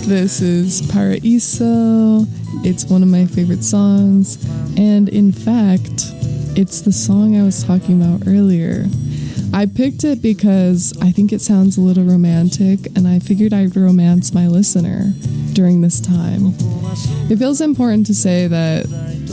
This is Paraíso. It's one of my favorite songs, and in fact, it's the song I was talking about earlier. I picked it because I think it sounds a little romantic, and I figured I'd romance my listener during this time. It feels important to say that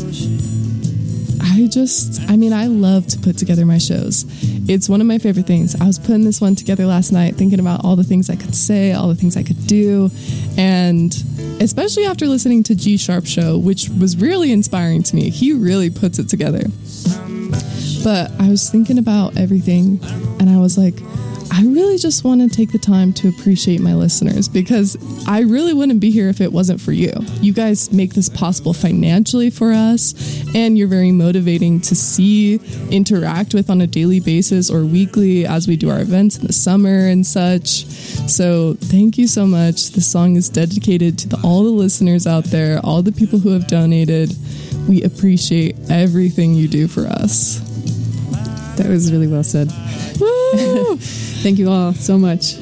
I love to put together my shows. It's one of my favorite things. I was putting this one together last night, thinking about all the things I could say, all the things I could do, and especially after listening to G Sharp Show, which was really inspiring to me. He really puts it together. But I was thinking about everything, and I was like, I really just want to take the time to appreciate my listeners, because I really wouldn't be here if it wasn't for you. You guys make this possible financially for us, and you're very motivating to see, interact with on a daily basis or weekly as we do our events in the summer and such. So thank you so much. This song is dedicated to all the listeners out there, all the people who have donated. We appreciate everything you do for us. That was really well said. Woo! Thank you all so much.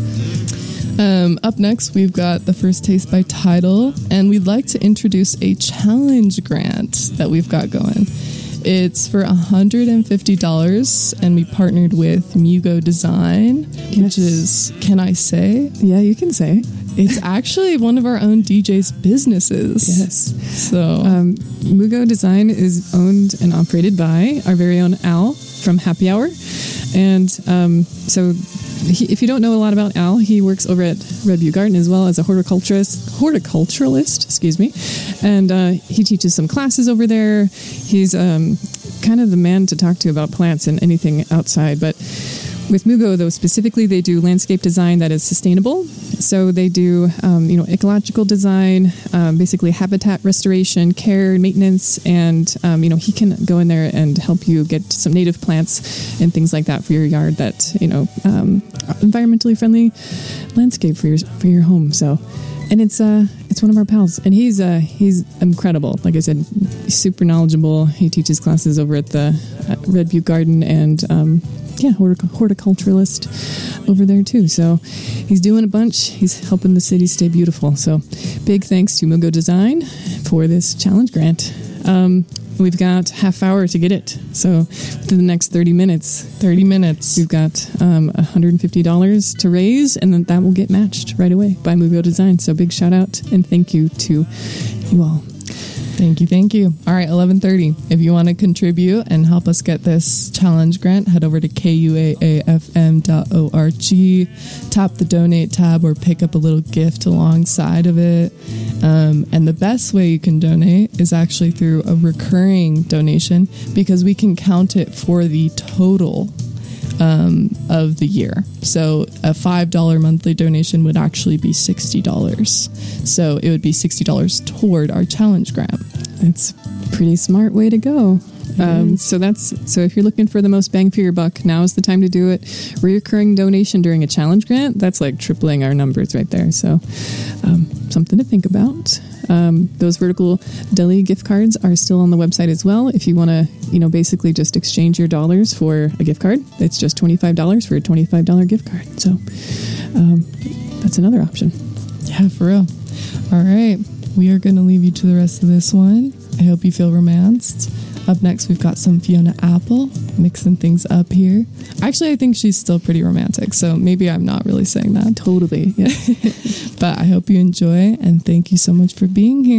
Up next, we've got The First Taste by Tidal, and we'd like to introduce a challenge grant that we've got going. It's for $150, and we partnered with Mugo Design, which is, can I say? Yeah, you can say. It's actually one of our own DJ's businesses. Yes. So, Mugo Design is owned and operated by our very own Al from Happy Hour. And if you don't know a lot about Al, he works over at Red View Garden as well as a horticulturalist, excuse me. And he teaches some classes over there. He's kind of the man to talk to about plants and anything outside. But with Mugo, though, specifically, they do landscape design that is sustainable. So they do, ecological design, basically habitat restoration, care, maintenance, and, he can go in there and help you get some native plants and things like that for your yard that, environmentally friendly landscape for your home. So, and it's one of our pals, and he's incredible. Like I said, he's super knowledgeable. He teaches classes over at the Red View Garden, and horticulturalist over there too. So he's doing a bunch. He's helping the city stay beautiful. So big thanks to Mugo Design for this challenge grant. We've got half hour to get it. So within the next 30 minutes, we've got $150 to raise, and then that will get matched right away by Mugo Design. So big shout out and thank you to you all. Thank you. All right, 11:30. If you want to contribute and help us get this challenge grant, head over to kuaafm.org, tap the donate tab, or pick up a little gift alongside of it. And the best way you can donate is actually through a recurring donation, because we can count it for the total of the year. So a $5 monthly donation would actually be $60. So it would be $60 toward our challenge grant. It's a pretty smart way to go. So if you're looking for the most bang for your buck, now is the time to do it. Recurring donation during a challenge grant, that's like tripling our numbers right there. So something to think about. Those Vertical Deli gift cards are still on the website as well. If you want to, basically just exchange your dollars for a gift card, it's just $25 for a $25 gift card. So that's another option. Yeah, for real. All right. We are going to leave you to the rest of this one. I hope you feel romanced. Up next, we've got some Fiona Apple, mixing things up here. Actually, I think she's still pretty romantic, so maybe I'm not really saying that. Totally, yeah. But I hope you enjoy, and thank you so much for being here.